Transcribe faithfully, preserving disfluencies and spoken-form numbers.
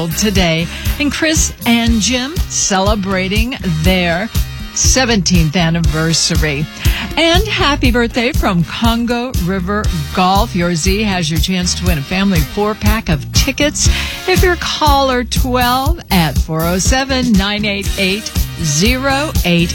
today, and Chris and Jim celebrating their seventeenth anniversary. And happy birthday from Congo River Golf. Your Z has your chance to win a family four-pack of tickets if you're caller twelve at four oh seven, nine eight eight, oh eight